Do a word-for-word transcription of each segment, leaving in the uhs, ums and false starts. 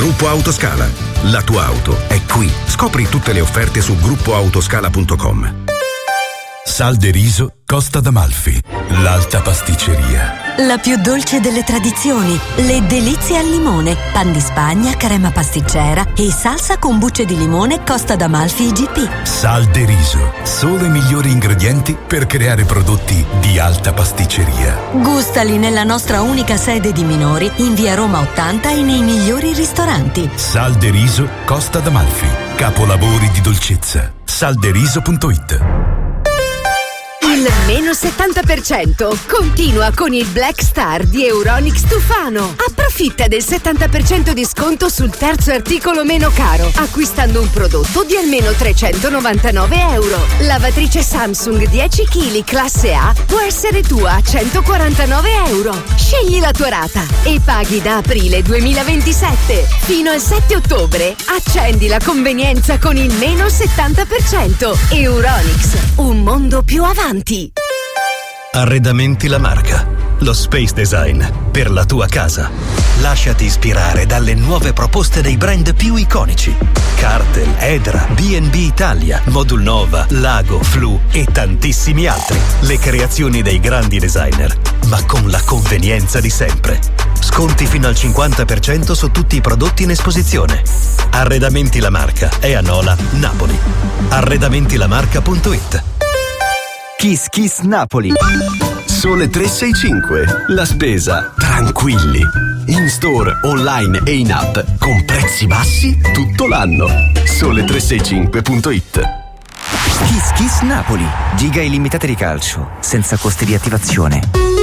Gruppo Autoscala. La tua auto è qui. Scopri tutte le offerte su gruppo autoscala punto com. Sal de riso Costa d'Amalfi, l'alta pasticceria. La più dolce delle tradizioni, le delizie al limone, pan di Spagna, crema pasticcera e salsa con bucce di limone Costa d'Amalfi I G P. Sal de riso, solo i migliori ingredienti per creare prodotti di alta pasticceria. Gustali nella nostra unica sede di minori in via Roma ottanta e nei migliori ristoranti. Sal de riso Costa d'Amalfi, capolavori di dolcezza. salderiso punto it. Il meno settanta per cento continua con il Black Star di Euronics Tufano. Approfitta del settanta per cento di sconto sul terzo articolo meno caro, acquistando un prodotto di almeno trecentonovantanove euro. Lavatrice Samsung dieci chilogrammi classe A può essere tua a centoquarantanove euro. Scegli la tua rata e paghi da aprile duemilaventisette. Fino al sette ottobre accendi la convenienza con il meno settanta per cento. Euronics, un mondo più avanti. Arredamenti La Marca, lo space design per la tua casa. Lasciati ispirare dalle nuove proposte dei brand più iconici: Cartel, Edra, B and B Italia, Modulnova, Lago, Flu e tantissimi altri. Le creazioni dei grandi designer, ma con la convenienza di sempre. Sconti fino al cinquanta per cento su tutti i prodotti in esposizione. Arredamenti La Marca è a Nola, Napoli. arredamenti la marca punto it. Kiss Kiss Napoli. Sole tre sei cinque. La spesa tranquilli. In store, online e in app con prezzi bassi tutto l'anno. Sole tre sei cinque punto it. Kiss Kiss Napoli. Giga illimitate di calcio, senza costi di attivazione.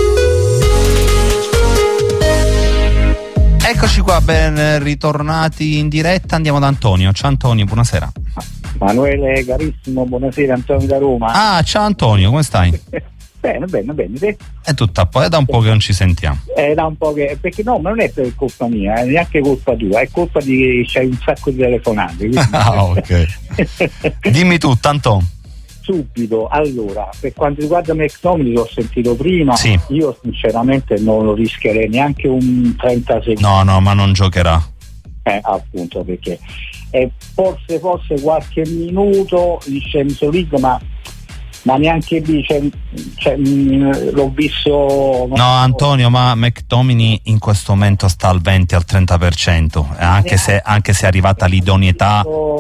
Eccoci qua, ben ritornati in diretta. Andiamo da Antonio. Ciao Antonio, buonasera. Manuele carissimo, buonasera, Antonio da Roma. Ah, ciao Antonio, come stai? Bene, bene, bene, te? È tutto a posto, è da un po' che non ci sentiamo. È da un po' che, perché no, ma non è per colpa mia, è neanche colpa tua, è colpa di, c'hai un sacco di telefonate. Quindi... Ah, ok. Dimmi tutto, Antonio. Subito, allora, per quanto riguarda McTominay, l'ho sentito prima, sì. Io sinceramente non lo rischierei neanche un trenta secondi. No, no, ma non giocherà. Eh, appunto, perché eh, forse forse qualche minuto in Champions League, ma ma neanche lì cioè, cioè, mh, l'ho visto. No, Antonio, ma McTominay in questo momento sta al venti al trenta per cento, anche se anche se è arrivata l'idoneità.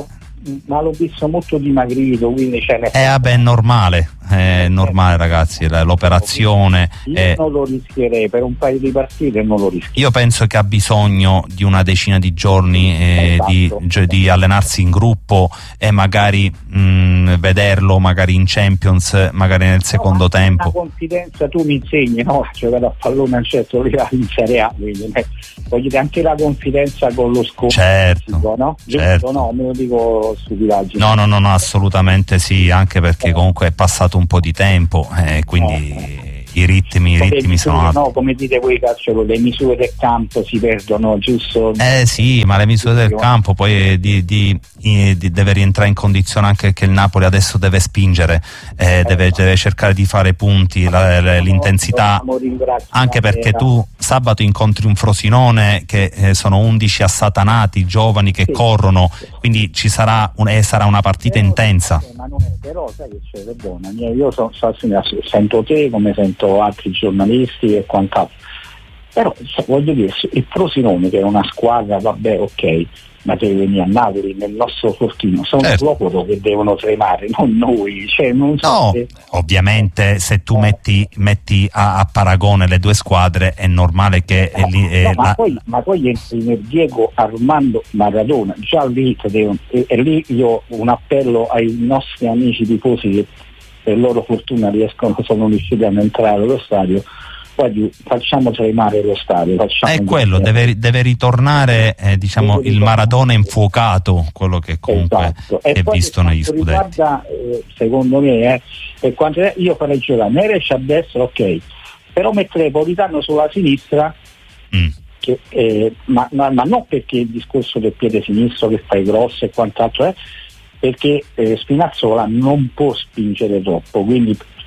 Ma l'ho visto molto dimagrito, quindi cioè, eh vabbè, è normale, è normale ragazzi, l'operazione io è... non lo rischierei per un paio di partite, non lo rischierei. Io penso che ha bisogno di una decina di giorni eh, esatto. di, di allenarsi in gruppo e magari mh, vederlo magari in Champions, magari nel secondo no, tempo. La confidenza, tu mi insegni, no? A giocare a pallone a un certo livello in Serie A, quindi eh, voglio dire anche la confidenza con lo scopo, certo, no? certo. No, me lo dico stupidaggine. No, no, no, no, assolutamente sì, anche perché comunque è passato un po' di tempo, eh, quindi eh. i ritmi, i ritmi misure, sono no, come dite voi calcio, le misure del campo si perdono, giusto? Eh sì, ma le misure del campo poi di, di, di, di deve rientrare in condizione anche che il Napoli adesso deve spingere, eh, eh, deve, deve cercare di fare punti, la, la, l'intensità, anche perché tu sabato incontri un Frosinone che eh, sono undici assatanati, giovani che sì, corrono, quindi ci sarà un, eh, sarà una partita però, intensa. Ma non è, però sai che c'è, perdona, io so, so, sento te come sento altri giornalisti e quant'altro, però so, voglio dire, il Frosinone che è una squadra, vabbè, ok, ma deve venire a Napoli nel nostro fortino, sono certo. loro che devono tremare, non noi, cioè, non so no, se... ovviamente se tu metti, metti a, a paragone le due squadre è normale che no, lì, no, eh, ma, la... poi, ma poi entri nel Diego Armando Maradona, già lì devo, e, e lì io un appello ai nostri amici tifosi che per loro fortuna riescono, sono riusciti ad entrare allo stadio. Poi facciamo tremare lo stadio, è quello, deve, deve ritornare eh, diciamo deve il Maradona infuocato, quello che comunque esatto. è visto negli scudetti. Riguarda, eh, secondo me eh, per quanto io farei giocare Neres a destra, ok, però metterei Politano sulla sinistra, mm. che, eh, ma, ma, ma non perché il discorso del piede sinistro che fai grosso e quant'altro è, perché eh, Spinazzola non può spingere troppo, quindi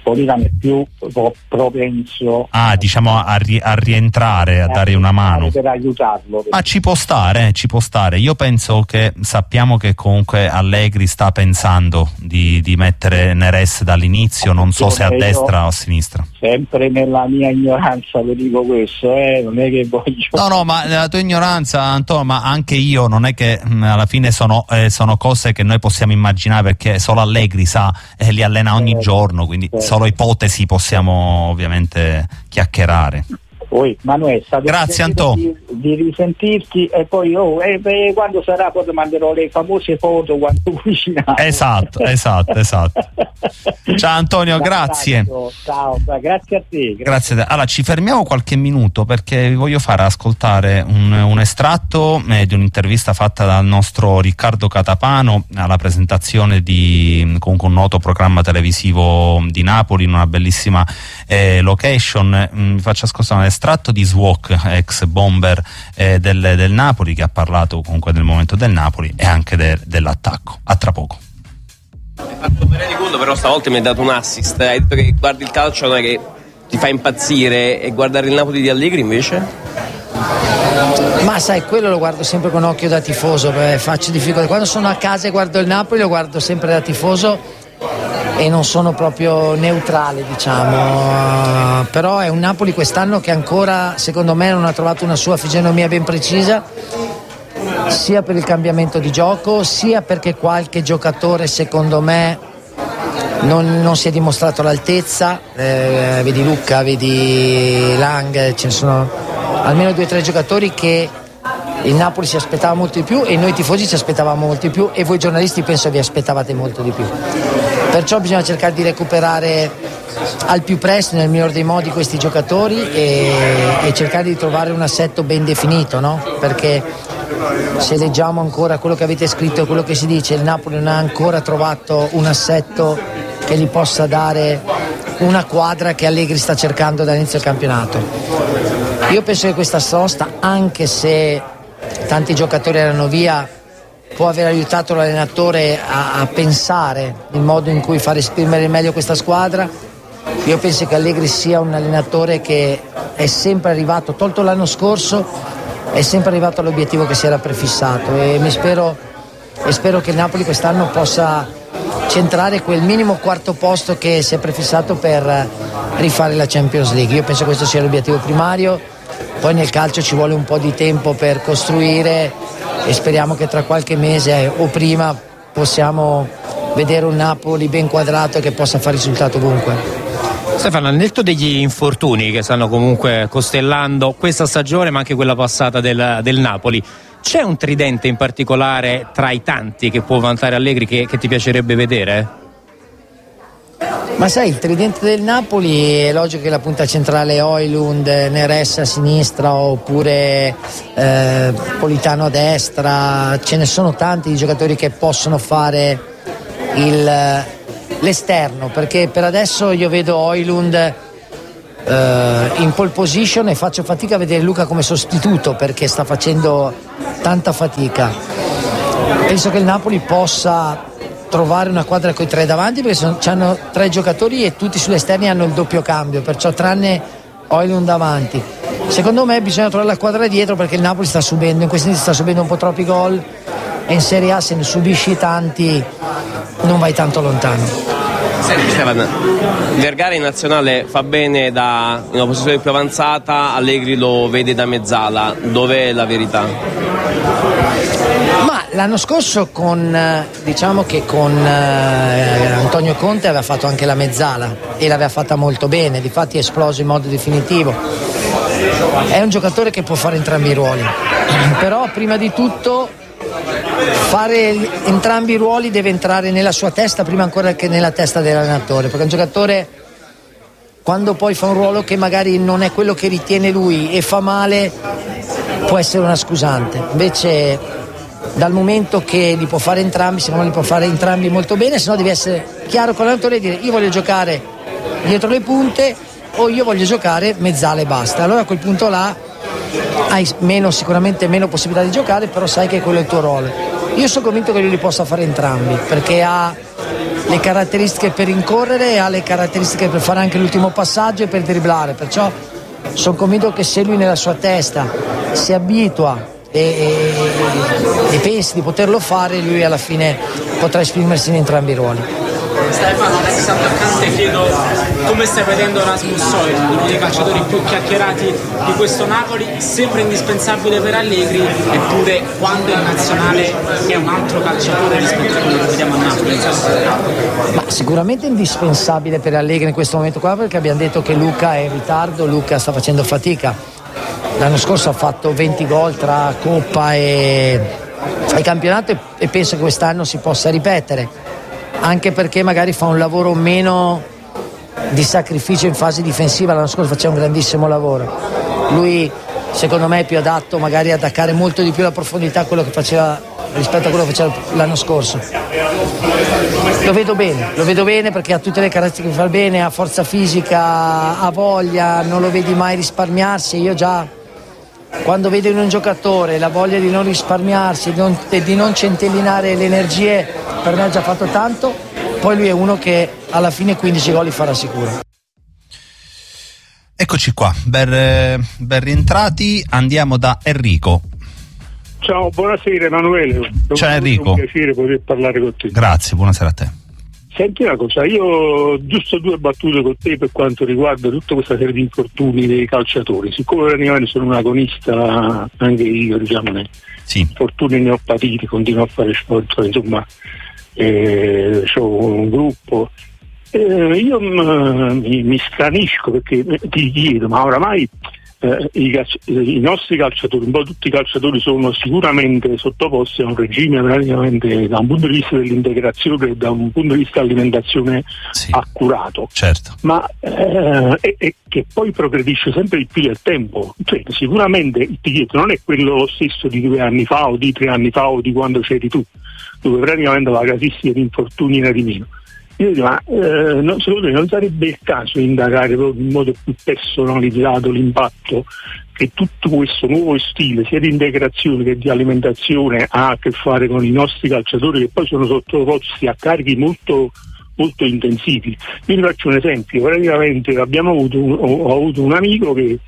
Napolitano è più propenso ah diciamo a, ri- a rientrare, a dare una mano per aiutarlo. Ma ci può stare, ci può stare. Io penso che sappiamo che comunque Allegri sta pensando di, di mettere Neres dall'inizio, non so se a destra o a sinistra. Sempre nella mia ignoranza vi dico questo, eh? Non è che voglio. No, no, ma nella tua ignoranza, Antonio, ma anche io, non è che mh, alla fine sono, eh, sono cose che noi possiamo immaginare, perché solo Allegri sa, eh, li allena ogni eh, giorno, quindi eh. solo ipotesi possiamo ovviamente chiacchierare. Poi, Manuel, grazie Antonio di, di risentirti, e poi oh, eh, beh, quando sarà poi ti manderò le famose foto quando cucinate. Esatto, esatto, esatto. Ciao Antonio, grazie. Ciao, grazie a te. Grazie. Grazie a te. Allora ci fermiamo qualche minuto perché vi voglio fare ascoltare un, un estratto eh, di un'intervista fatta dal nostro Riccardo Catapano alla presentazione di comunque un noto programma televisivo di Napoli in una bellissima eh, location. Mm, vi faccio ascoltare un estratto di Swok, ex bomber eh, del, del Napoli, che ha parlato comunque del momento del Napoli e anche de, dell'attacco. A tra poco. Hai fatto bene di gol, però stavolta mi hai dato un assist. Hai detto che guardi il calcio, non è che ti fa impazzire, e guardare il Napoli di Allegri invece? Ma sai, quello lo guardo sempre con occhio da tifoso, faccio difficoltà. Quando sono a casa e guardo il Napoli lo guardo sempre da tifoso e non sono proprio neutrale, diciamo, però è un Napoli quest'anno che ancora secondo me non ha trovato una sua fisionomia ben precisa, sia per il cambiamento di gioco, sia perché qualche giocatore secondo me non, non si è dimostrato all'altezza, eh, vedi Lucca, vedi Lang, ce ne sono almeno due o tre giocatori che il Napoli si aspettava molto di più e noi tifosi ci aspettavamo molto di più, e voi giornalisti penso vi aspettavate molto di più. Perciò bisogna cercare di recuperare al più presto, nel miglior dei modi, questi giocatori e, e cercare di trovare un assetto ben definito, no? Perché se leggiamo ancora quello che avete scritto e quello che si dice, il Napoli non ha ancora trovato un assetto che gli possa dare una quadra che Allegri sta cercando dall'inizio del campionato. Io penso che questa sosta, anche se tanti giocatori erano via, può aver aiutato l'allenatore a, a pensare il modo in cui far esprimere meglio questa squadra. Io penso che Allegri sia un allenatore che è sempre arrivato, tolto l'anno scorso, è sempre arrivato all'obiettivo che si era prefissato, e mi spero, e spero che il Napoli quest'anno possa centrare quel minimo quarto posto che si è prefissato per rifare la Champions League. Io penso che questo sia l'obiettivo primario, poi nel calcio ci vuole un po' di tempo per costruire e speriamo che tra qualche mese o prima possiamo vedere un Napoli ben quadrato e che possa fare risultato ovunque. Stefano, al netto degli infortuni che stanno comunque costellando questa stagione ma anche quella passata del, del Napoli, c'è un tridente in particolare tra i tanti che può vantare Allegri che, che ti piacerebbe vedere? Ma sai, il tridente del Napoli è logico che la punta centrale è Højlund, Neres a sinistra oppure eh, Politano a destra. Ce ne sono tanti di giocatori che possono fare il, l'esterno, perché per adesso io vedo Højlund eh, in pole position e faccio fatica a vedere Luca come sostituto perché sta facendo tanta fatica. Penso che il Napoli possa trovare una quadra con i tre davanti, perché sono, hanno tre giocatori e tutti sugli esterni hanno il doppio cambio, perciò tranne Højlund davanti. Secondo me bisogna trovare la quadra dietro, perché il Napoli sta subendo, in questi sta subendo un po' troppi gol e in Serie A se ne subisci tanti non vai tanto lontano. Senti Stefano, Vergara in nazionale fa bene da una posizione più avanzata, Allegri lo vede da mezzala, dov'è la verità? Ma l'anno scorso con diciamo che con eh, Antonio Conte aveva fatto anche la mezzala e l'aveva fatta molto bene, difatti è esploso in modo definitivo. È un giocatore che può fare entrambi i ruoli, però prima di tutto fare entrambi i ruoli deve entrare nella sua testa prima ancora che nella testa dell'allenatore, perché un giocatore quando poi fa un ruolo che magari non è quello che ritiene lui e fa male può essere una scusante, invece dal momento che li può fare entrambi, secondo me li può fare entrambi molto bene, se no devi essere chiaro con l'allenatore e dire io voglio giocare dietro le punte o io voglio giocare mezzala e basta. Allora a quel punto là hai meno, sicuramente meno possibilità di giocare, però sai che quello è il tuo ruolo. Io sono convinto che lui li possa fare entrambi, perché ha le caratteristiche per rincorrere e ha le caratteristiche per fare anche l'ultimo passaggio e per dribblare, perciò sono convinto che se lui nella sua testa si abitua e, e, e pensi di poterlo fare, lui alla fine potrà esprimersi in entrambi i ruoli. Stefano, Alexis Attaccante, chiedo come stai vedendo Rasmus Højlund, uno dei calciatori più chiacchierati di questo Napoli, sempre indispensabile per Allegri, eppure quando in nazionale è un altro calciatore rispetto a quello che vediamo a Napoli. Ma sicuramente indispensabile per Allegri in questo momento qua, perché abbiamo detto che Luka è in ritardo, Luka sta facendo fatica. L'anno scorso ha fatto venti gol tra Coppa e, e campionato e penso che quest'anno si possa ripetere, anche perché magari fa un lavoro meno di sacrificio in fase difensiva. L'anno scorso faceva un grandissimo lavoro, lui secondo me è più adatto magari ad attaccare molto di più la profondità quello che faceva rispetto a quello che faceva l'anno scorso. Lo vedo bene, lo vedo bene perché ha tutte le caratteristiche che fa bene, ha forza fisica, ha voglia, non lo vedi mai risparmiarsi. Io già quando vedo in un giocatore la voglia di non risparmiarsi, di non, di non centellinare le energie, per me ha già fatto tanto. Poi lui è uno che alla fine quindici gol li farà sicuro. Eccoci qua, ben, ben rientrati, andiamo da Enrico. Ciao, buonasera Emanuele. Ciao Enrico. È un piacere poter parlare con te. Grazie, buonasera a te. Senti una cosa, io giusto due battute con te per quanto riguarda tutta questa serie di infortuni dei calciatori. Siccome praticamente sono un agonista anche io, diciamo, nei sì. infortuni ne ho patiti, continuo a fare sport, insomma, eh, ho un gruppo. Eh, io m, mi, mi stranisco perché ti chiedo, ma oramai eh, i, calci- i nostri calciatori, un po' tutti i calciatori sono sicuramente sottoposti a un regime praticamente da un punto di vista dell'integrazione e da un punto di vista dell'alimentazione sì. accurato, certo. ma eh, e, e che poi progredisce sempre di più nel tempo. Cioè, sicuramente il biglietto non è quello lo stesso di due anni fa o di tre anni fa o di quando c'eri tu, dove praticamente la casistica di infortuni era di meno. Io dico, ma eh, no, secondo me non sarebbe il caso di indagare proprio in modo più personalizzato l'impatto che tutto questo nuovo stile, sia di integrazione che di alimentazione, ha a che fare con i nostri calciatori, che poi sono sottoposti a carichi molto molto intensivi. Io vi faccio un esempio, praticamente abbiamo avuto un, ho avuto un amico che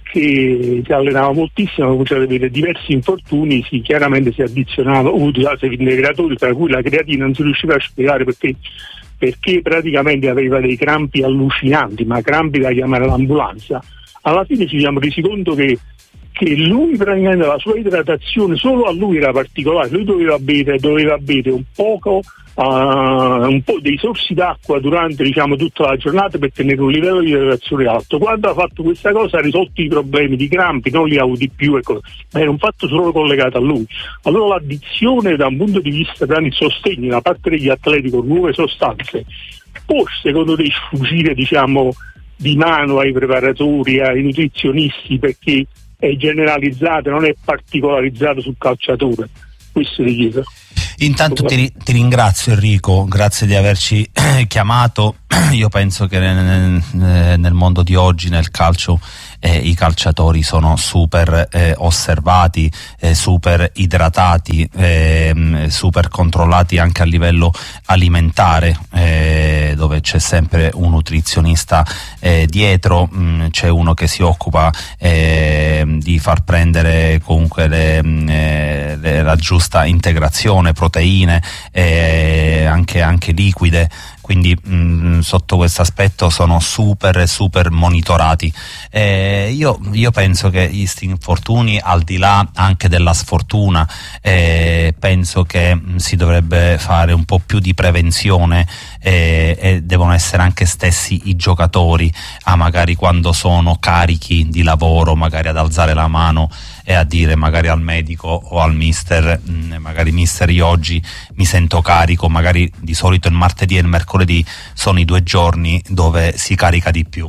che si allenava moltissimo, ha cominciato ad avere diversi infortuni, si, chiaramente si addizionava, ha avuto altri integratori, tra cui la creatina, non si riusciva a spiegare perché perché praticamente aveva dei crampi allucinanti, ma crampi da chiamare l'ambulanza. Alla fine ci siamo resi conto che, che lui praticamente la sua idratazione solo a lui era particolare, lui doveva bere, doveva bere un poco, uh, un po' dei sorsi d'acqua durante, diciamo, tutta la giornata per tenere un livello di idratazione alto. Quando ha fatto questa cosa ha risolto i problemi di crampi, non li ha avuti più, ecco. Ma era un fatto solo collegato a lui. Allora l'addizione da un punto di vista del sostegno da parte degli atleti con nuove sostanze può secondo te sfuggire, diciamo, di mano ai preparatori, ai nutrizionisti, perché è generalizzato, non è particolarizzato sul calciatore? Questo ti chiedo. Intanto ti, ti ringrazio Enrico, grazie di averci chiamato. Io penso che nel, nel mondo di oggi, nel calcio, eh, i calciatori sono super eh, osservati, eh, super idratati, eh, super controllati anche a livello alimentare, eh, dove c'è sempre un nutrizionista eh, dietro, mh, c'è uno che si occupa eh, di far prendere comunque le, eh, le, la giusta integrazione, proteine, eh, anche, anche liquide. Quindi mh, sotto questo aspetto sono super super monitorati. Eh, io, io penso che questi infortuni, al di là anche della sfortuna, eh, penso che mh, si dovrebbe fare un po' più di prevenzione, eh, e devono essere anche stessi i giocatori a magari quando sono carichi di lavoro, magari ad alzare la mano e a dire magari al medico o al mister, mh, magari mister io oggi mi sento carico, magari di solito il martedì e il mercoledì sono i due giorni dove si carica di più.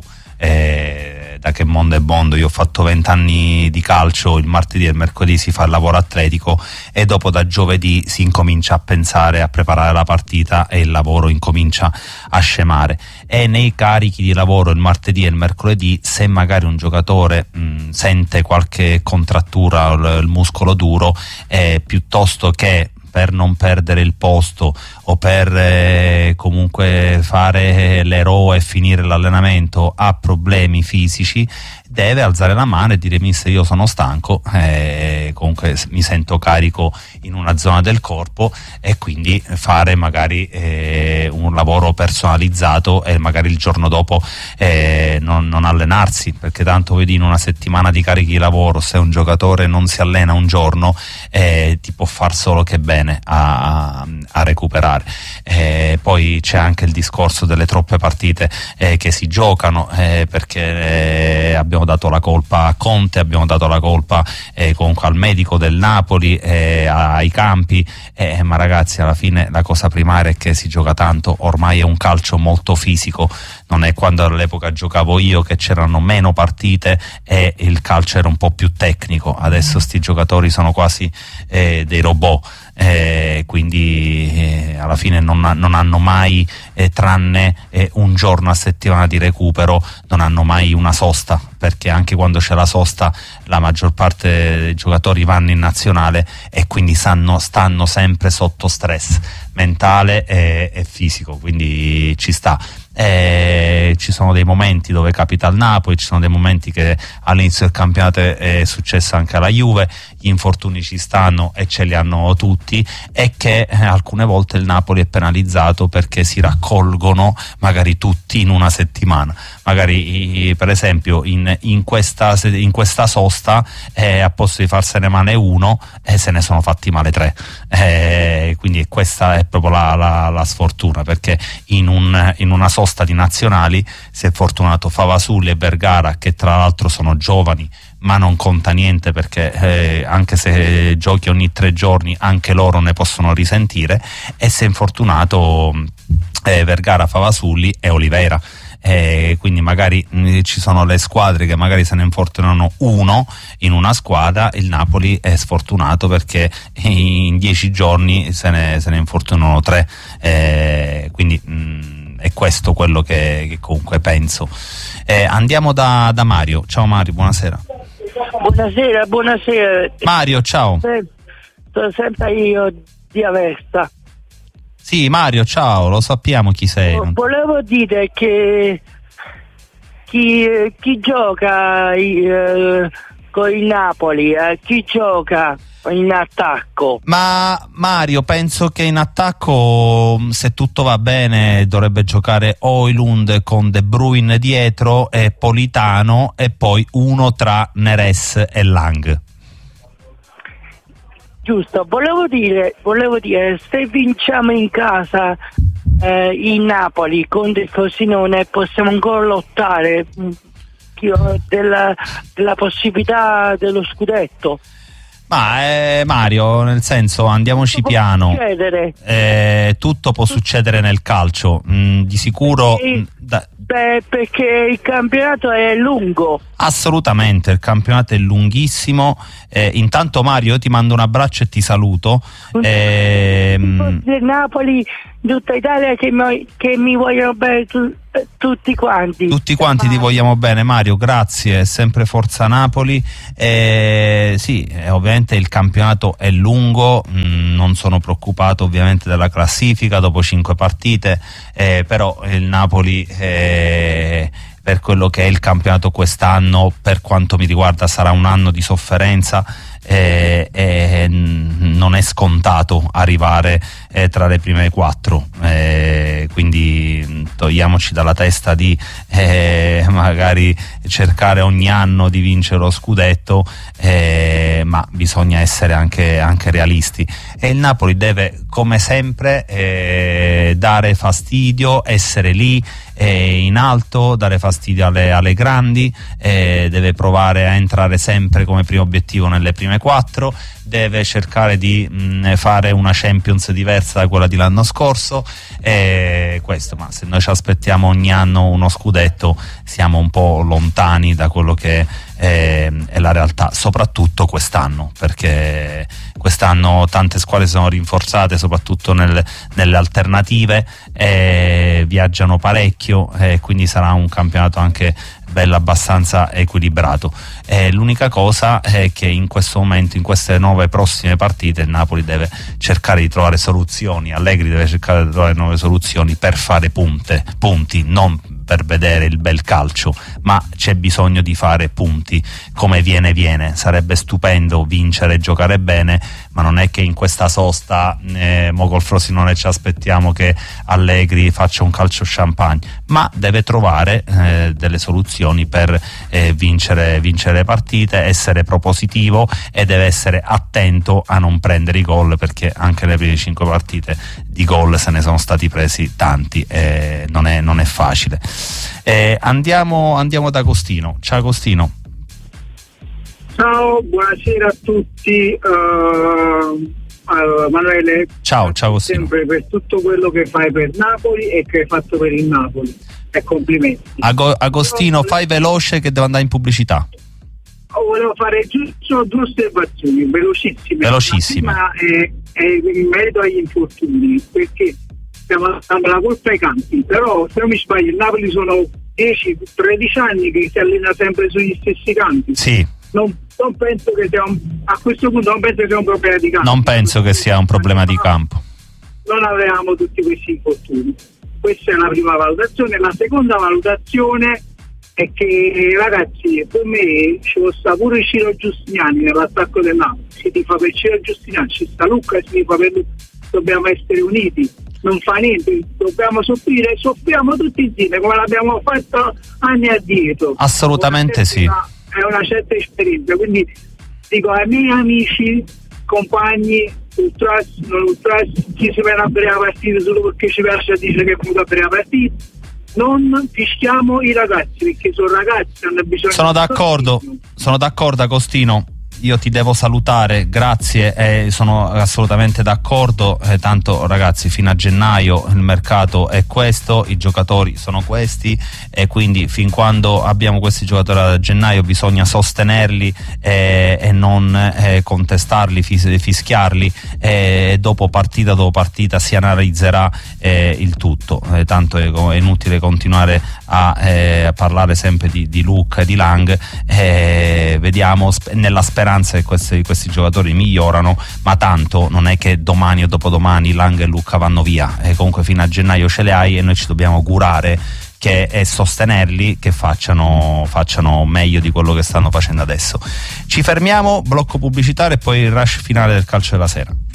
Eh, da che mondo è mondo, io ho fatto vent'anni di calcio, il martedì e il mercoledì si fa il lavoro atletico e dopo da giovedì si incomincia a pensare a preparare la partita e il lavoro incomincia a scemare. E nei carichi di lavoro il martedì e il mercoledì, se magari un giocatore mh, sente qualche contrattura, il, il muscolo duro, eh, piuttosto che per non perdere il posto o per eh, comunque fare l'eroe e finire l'allenamento ha problemi fisici, deve alzare la mano e dire: mister, io sono stanco, eh, comunque mi sento carico in una zona del corpo, e quindi fare magari eh, un lavoro personalizzato e magari il giorno dopo eh, non, non allenarsi, perché tanto vedi in una settimana di carichi di lavoro, se un giocatore non si allena un giorno eh, ti può far solo che bene a, a recuperare. Eh, poi c'è anche il discorso delle troppe partite eh, che si giocano, eh, perché eh, abbiamo dato la colpa a Conte, abbiamo dato la colpa eh, comunque al medico del Napoli, eh, ai campi, eh, ma ragazzi, alla fine la cosa primaria è che si gioca tanto, ormai è un calcio molto fisico, non è quando all'epoca giocavo io che c'erano meno partite e il calcio era un po' più tecnico. Adesso sti giocatori sono quasi eh, dei robot. Eh, quindi eh, alla fine non, non hanno mai eh, tranne eh, un giorno a settimana di recupero, non hanno mai una sosta, perché anche quando c'è la sosta la maggior parte dei giocatori vanno in nazionale e quindi stanno, stanno sempre sotto stress mentale e, e fisico, quindi ci sta. Eh, ci sono dei momenti dove capita al Napoli, ci sono dei momenti che all'inizio del campionato è successo anche alla Juve, gli infortuni ci stanno e ce li hanno tutti, e che eh, alcune volte il Napoli è penalizzato perché si raccolgono magari tutti in una settimana, magari i, per esempio in, in, questa, in questa sosta eh, a posto di farsene male uno eh, se ne sono fatti male tre, eh, quindi questa è proprio la, la, la sfortuna, perché in, un, in una sosta di nazionali si è fortunato Favasulli e Vergara, che tra l'altro sono giovani, ma non conta niente, perché eh, anche se giochi ogni tre giorni anche loro ne possono risentire, e si è infortunato eh, Vergara, Favasulli e Oliveira. Eh, quindi magari mh, ci sono le squadre che magari se ne infortunano uno in una squadra, il Napoli è sfortunato perché in dieci giorni se ne, se ne infortunano tre, eh, quindi mh, è questo quello che, che comunque penso. Eh, andiamo da, da Mario. Ciao Mario, buonasera. Buonasera, buonasera. Mario, ciao. Sono sempre io di Aversa. Sì, Mario, ciao, lo sappiamo chi sei. Volevo dire che chi, chi gioca eh, con il Napoli, eh, chi gioca in attacco? Ma Mario, penso che in attacco, se tutto va bene, dovrebbe giocare Højlund con De Bruyne dietro e Politano, e poi uno tra Neres e Lang. Giusto, volevo dire, volevo dire se vinciamo in casa eh, in Napoli con il Frosinone, possiamo ancora lottare mh, della, della possibilità dello scudetto. Ma eh, Mario, nel senso, andiamoci tutto piano, può eh, tutto può succedere nel calcio, mm, di sicuro. Perché, mh, da... beh, perché il campionato è lungo. Assolutamente, il campionato è lunghissimo. Eh, intanto Mario, io ti mando un abbraccio e ti saluto. Eh, del Napoli, tutta Italia che mi, che mi vogliono bene tu, tutti quanti. Tutti quanti ti vogliamo bene, Mario, grazie, sempre Forza Napoli. Eh, sì, eh, ovviamente il campionato è lungo, mh, non sono preoccupato ovviamente della classifica dopo cinque partite, eh, però il Napoli eh, per quello che è il campionato quest'anno, per quanto mi riguarda, sarà un anno di sofferenza. Eh, eh, non è scontato arrivare eh, tra le prime quattro, eh, quindi togliamoci dalla testa di eh, magari cercare ogni anno di vincere lo scudetto, eh, ma bisogna essere anche, anche realisti, e il Napoli deve come sempre eh, dare fastidio, essere lì eh, in alto, dare fastidio alle, alle grandi, eh, deve provare a entrare sempre come primo obiettivo nelle prime quattro, deve cercare di mh, fare una Champions diversa da quella di l'anno scorso, e questo, ma se noi ci aspettiamo ogni anno uno scudetto siamo un po' lontani da quello che eh, è la realtà, soprattutto quest'anno, perché quest'anno tante squadre sono rinforzate, soprattutto nel, nelle alternative, eh, viaggiano parecchio, e eh, quindi sarà un campionato anche bello abbastanza equilibrato. Eh, l'unica cosa è che in questo momento, in queste nove prossime partite, il Napoli deve cercare di trovare soluzioni, Allegri deve cercare di trovare nuove soluzioni per fare punte, punti, non per vedere il bel calcio, ma c'è bisogno di fare punti, come viene viene. Sarebbe stupendo vincere e giocare bene, ma non è che in questa sosta eh, mo col Frosinone ci aspettiamo che Allegri faccia un calcio champagne, ma deve trovare eh, delle soluzioni per eh, vincere, vincere le partite, essere propositivo, e deve essere attento a non prendere i gol, perché anche nelle prime cinque partite di gol se ne sono stati presi tanti, e non è, non è facile. Eh, andiamo, andiamo da Agostino. Ciao Agostino. Ciao, buonasera a tutti. Uh, allora, Manuele, ciao, ciao Agostino. Sempre per tutto quello che fai per Napoli e che hai fatto per il Napoli, e complimenti. Ago, Agostino, Però, fai veloce che devo andare in pubblicità. Volevo fare giusto due osservazioni velocissime. Velocissime. Ma è, è in merito agli infortuni, perché stiamo dando la colpa ai campi, però se non mi sbaglio il Napoli sono dieci tredici anni che si allena sempre sugli stessi campi. Sì. Non, non penso che sia un, a questo punto non penso che sia un problema di campo. Non penso che sia un problema di campo. Non avevamo tutti questi infortuni. Questa è la prima valutazione. La seconda valutazione è che, ragazzi, per me ci sta pure Ciro Giustiniani nell'attacco del Napoli. Si tifa per Ciro Giustiniani, ci sta Lucca, si tifa per Lucca. Dobbiamo essere uniti, non fa niente, dobbiamo soffrire, soffriamo tutti insieme come l'abbiamo fatto anni addietro. Assolutamente sì. Una, è una certa esperienza, quindi dico ai miei amici, compagni, ultras, non ultras, chi si viene a bere la partita solo perché ci piace a dire che è venuto a bere la partita, non fischiamo i ragazzi, perché sono ragazzi, hanno bisogno. Sono d'accordo, sono d'accordo Agostino. Io ti devo salutare, grazie, eh, sono assolutamente d'accordo, eh, tanto ragazzi fino a gennaio il mercato è questo, i giocatori sono questi, e quindi fin quando abbiamo questi giocatori a gennaio bisogna sostenerli eh, e non eh, contestarli, fis- fischiarli, e eh, dopo partita dopo partita si analizzerà eh, il tutto, eh, tanto è, è inutile continuare a, eh, a parlare sempre di, di Luca e di Lang, eh, vediamo sp- nella speranza che questi, questi giocatori migliorano, ma tanto non è che domani o dopodomani Lang e Lucca vanno via, e comunque fino a gennaio ce le hai, e noi ci dobbiamo curare che, e sostenerli che facciano, facciano meglio di quello che stanno facendo adesso. Ci fermiamo, blocco pubblicitario e poi il rush finale del calcio della sera.